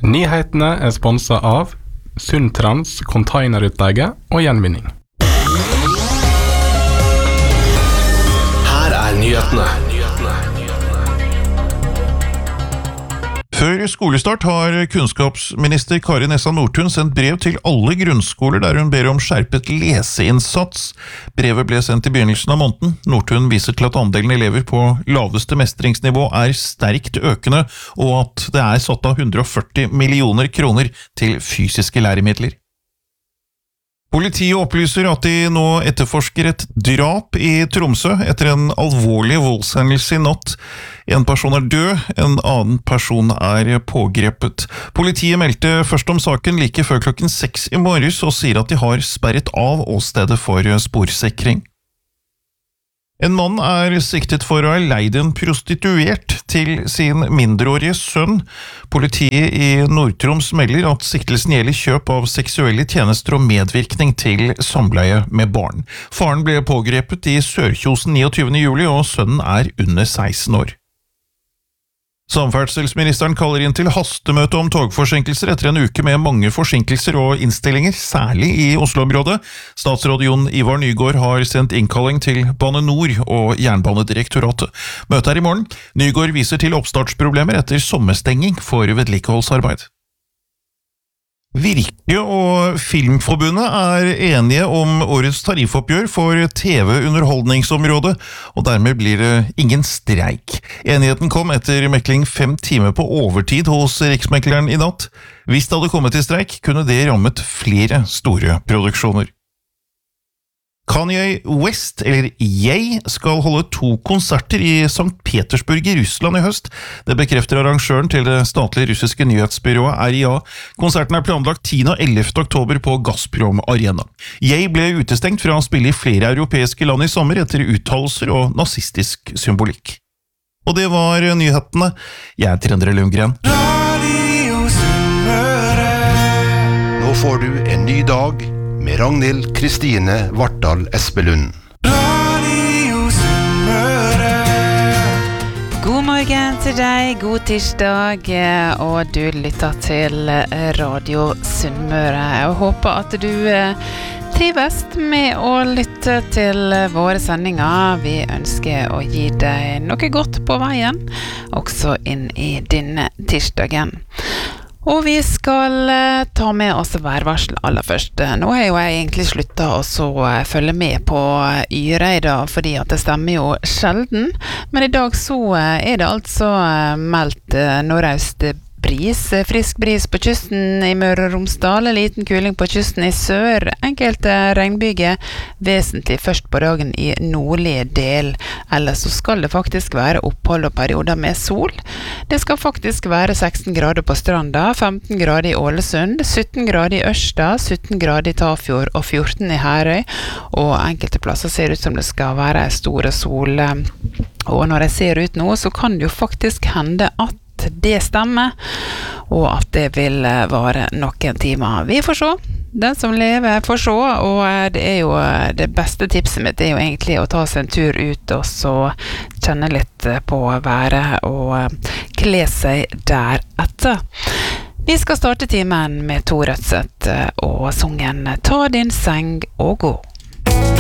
Nyhetene sponset av Sundtrans containerutleie og gjenvinning. Her nyhetene. Før skolestart har kunnskapsminister Kari Nessa Nordtun sendt brev til alle grunnskoler der hun ber om skjerpet leseinnsats. Brevet ble sendt i begynnelsen av måneden. Nordtun viser til at andelen elever på laveste mestringsnivå sterkt økende, og at det satt av 140 millioner kroner til fysiske læremidler. Politiet opplyser at de nå etterforsker et drap i Tromsø etter en alvorlig voldshendelse i natt. En person død, en annen person pågrepet. Politiet meldte først om saken like før 6:00 i morges og sier at de har sperret av åstedet for sporsikring. En mann siktet for å ha leid en prostituert til sin mindreårige sønn. Politiet i Nord-Troms melder at siktelsen gjelder kjøp av seksuelle tjenester og medvirkning til samleie med barn. Faren ble pågrepet i Sørkjosen 29. juli, og sønnen under 16 år. Samferdselsministeren kaller inn til hastemøte om togforsinkelser etter en uke med mange forsinkelser og innstillinger, særlig i Oslo-området. Statsråd Jon Ivar Nygård har sendt innkalling til Bane Nor og Jernbanedirektoratet. Møtet i morgen. Nygård viser til oppstartsproblemer etter sommerstenging for vedlikeholdsarbeid. Virke og Filmforbundet enige om årets tariffoppgjør for TV-underholdningsområdet, og dermed blir det ingen streik. Enigheten kom etter mekling 5 timer på overtid hos Riksmekleren i natt. Hvis det hadde kommet til streik, kunne det rammet flere store produksjoner. Kanye West, eller Ye, skal holde 2 konserter i St. Petersburg i Russland i høst. Det bekrefter arrangøren til det statlige russiske nyhetsbyrået RIA. Konserten planlagt 10. og 11. oktober på Gazprom Arena. Ye ble utestengt fra å spille i flere europeiske land i sommer etter uttalelser og nazistisk symbolikk. Og det var nyhetene. Jeg Trendre Lundgren. Nå får du en ny dag med Ragnhild Kristine Vartdal Espelund. God morgen til deg, god tirsdag, og du lytter til Radio Sunnmøre. Jeg håper at du trives med å lytte til våre sendinger. Vi ønsker å gi deg noe godt på veien, også inn i denne tirsdagen. Og vi skal ta med oss værvarsel aller først. Nå har jo jeg egentlig sluttet å følge med på Yreida, fordi at det stemmer jo sjelden. Men i dag så det altså meldt nordøst bris, frisk bris på kysten i Møre og Romsdal, liten kuling på kysten i sør, enkelte regnbyger, vesentlig først på dagen i nordlige del. Ellers så skal det faktisk være opphold og perioder med sol. Det skal faktisk være 16 grader på Stranda, 15 grader i Ålesund, 17 grader i Ørsta, 17 grader i Tafjord og 14 i Herøy, og enkelte plasser ser ut som det skal være store sol. Og når jeg ser ut nå, så kan det jo faktisk hende at det stemmer, og at det vil vare noen timer. Vi får se. Den som lever får se, og det jo det beste tipset mitt jo egentlig å ta seg en tur ut og så kjenne litt på været og kle seg deretter. Vi skal starte timen med Tor Rødseth og sungen «Ta din seng og gå».